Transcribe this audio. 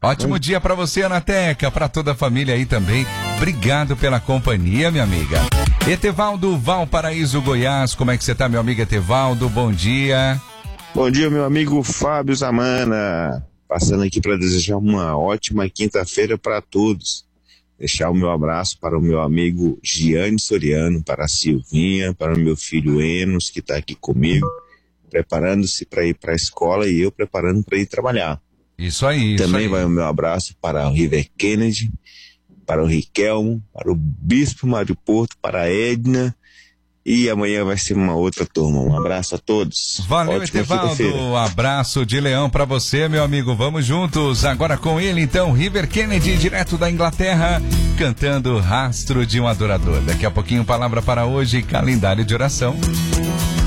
Ótimo dia para você, Anateca, para toda a família aí também. Obrigado pela companhia, minha amiga. Etevaldo, Valparaíso, Goiás. Como é que você tá, meu amigo Etevaldo? Bom dia. Bom dia, meu amigo Fábio Zamana. Passando aqui para desejar uma ótima quinta-feira para todos. Deixar o meu abraço para o meu amigo Giane Soriano, para a Silvinha, para o meu filho Enos, que está aqui comigo, preparando-se para ir para a escola e eu preparando para ir trabalhar. Isso aí. Também vai o meu abraço para o River Kennedy, para o Riquelmo, para o Bispo Mário Porto, para a Edna. E amanhã vai ser uma outra turma. Um abraço a todos. Valeu, Etevaldo. Abraço de leão pra você, meu amigo. Vamos juntos. Agora com ele, então, River Kennedy, direto da Inglaterra, cantando Rastro de um Adorador. Daqui a pouquinho, palavra para hoje, calendário de oração.